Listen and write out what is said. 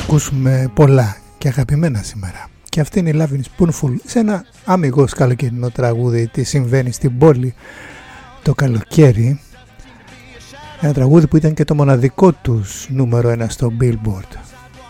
ακούσουμε πολλά και αγαπημένα σήμερα. Και αυτή είναι η Loving Spoonful, σε ένα αμιγώς καλοκαιρινό τραγούδι. Τι συμβαίνει στην πόλη το καλοκαίρι. Ένα τραγούδι που ήταν και το μοναδικό τους νούμερο 1 στο Billboard.